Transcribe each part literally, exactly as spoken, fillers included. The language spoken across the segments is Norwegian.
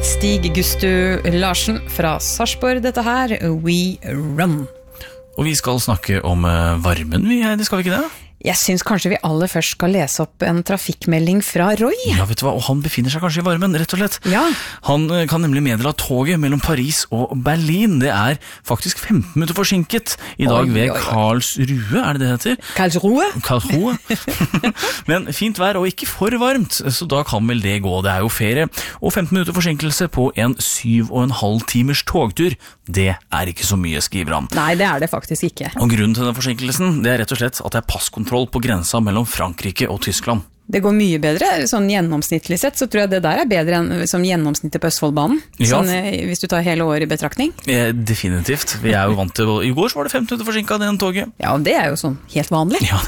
Stig Gustu Larsen fra Sarpsborg, dette her, We Run. Og vi skal snakke om varmen, vi, det skal vi ikke det? Jeg synes kanskje vi aller først skal lese opp en trafikkmelding fra Roy. Ja, vet du hva, og han befinner seg kanskje i varmen, rett og slett. Ja. Han kan nemlig meddele at toget mellom Paris og Berlin, det er faktisk femten minutter forsinket i dag oi, ved oi, oi. Karlsruhe, er det det heter? Karlsruhe? Karlsruhe. Men fint vær og ikke for varmt, så da kan vel det gå, det er jo ferie. Og femten minutter forsinkelse på en syv og en halv timers togtur, det er ikke så mye, skriver han. Nei, det er det faktisk ikke. Og grunnen til den forsinkelsen, det er rett og slett at det er passkontroll på grensa mellom Frankrike og Tyskland. Det går mye bedre, sånn gjennomsnittlig sett, så tror jeg det der er bedre enn som gjennomsnittet på Østfoldbanen, ja. Sånn, hvis du tar hele året i betraktning. Eh, definitivt, vi er jo vant til, i går så var det femten minutter forsinket av den toget. Ja, og det er jo sånn helt vanlig. Ja.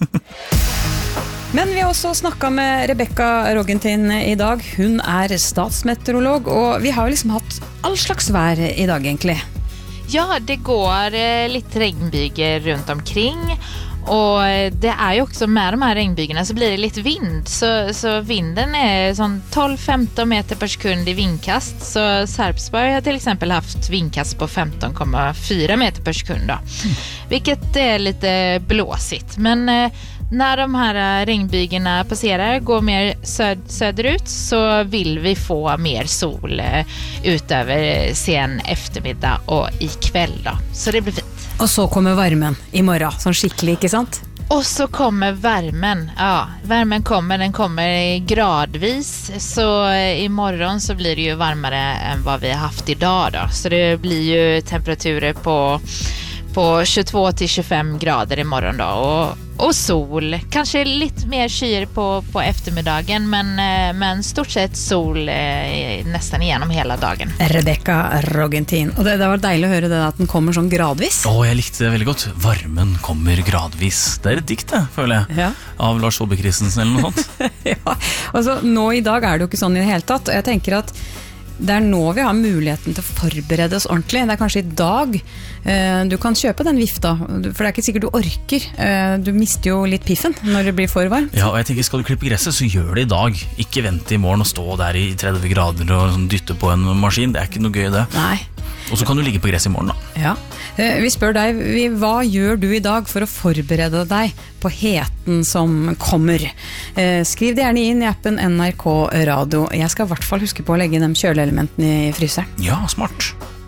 Men vi har også snakket med Rebecca Rogentin i dag, hun er statsmeteorolog, og vi har jo liksom hatt all slags vær i dag egentlig. Ja, det går litt regnbyger rundt omkring. Och det är ju också med de här regnbygerna så blir det lite vind så, så vinden är sån tolv till femton meter per sekund i vindkast så Sarpsborg har till exempel haft vindkast på femton komma fyra meter per sekund då. Mm. Vilket är lite blåsigt men eh, när de här regnbygerna passerar går mer söd- söderut så vill vi få mer sol eh, utöver sen eftermiddag och ikväll då. Så det blir fint. Og så kommer varmen i morgen, sånn skikkelig, ikke sant? Och så kommer värmen. Ja, värmen kommer, den kommer gradvis. Så imorgon så blir det ju varmare än vad vi har haft idag då. Så det blir ju temperaturer på på tjugotvå till tjugofem grader imorgon då och och sol. Kanske lite mer kyr på på eftermiddagen men men stort sett sol eh, nästan igenom hela dagen. Rebecca Rogentin. Og det, det var deilig å høre det at den kommer sånn gradvis. Åh, jeg likte det veldig godt. Varmen kommer gradvis. Det er et dikt, det, føler jeg. Ja. Av Lars Saabye Christensen eller noe sånt. Ja, altså nå i dag er det jo ikke sånn i det hele tatt. Og jeg tenker at det er nå vi har muligheten til å forberede oss ordentlig. Det er kanskje i dag eh, du kan kjøpe den vifta, for det er ikke sikkert du orker. Eh, du mister jo litt piffen når det blir for varmt. Ja, og jeg tenker, skal du klippe gresset, så gjør det i dag. Ikke vente i morgen og stå der i tretti grader og sånn, dytte på en maskin. Det er ikke noe gøy det. Nei. Og så kan du ligge på gress i morgen da. Ja. Eh, vi spør deg, vi, hva gjør du i dag for å forberede deg på heten som kommer? Eh, skriv det gjerne inn i appen N R K Radio. Jeg skal i hvert fall huske på å legge de kjøleelementene i fryseren. Ja, smart.